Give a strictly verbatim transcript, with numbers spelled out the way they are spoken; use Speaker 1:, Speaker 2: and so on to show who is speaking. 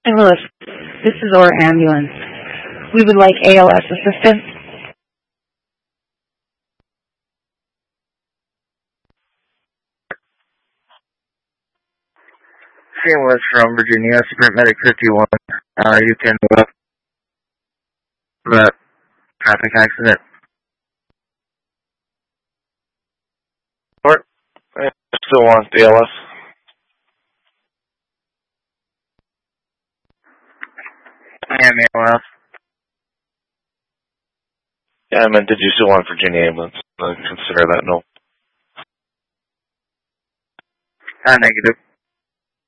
Speaker 1: Saint Louis, this is our ambulance. We would like A L S assistance.
Speaker 2: Saint Louis from Virginia, Sprint Medic fifty-one. Uh, you can move up that traffic accident.
Speaker 3: Or, I still want the A L S.
Speaker 2: I am A L S.
Speaker 3: Yeah, I meant, did you still want Virginia ambulance? Uh, consider that no.
Speaker 2: Uh, negative.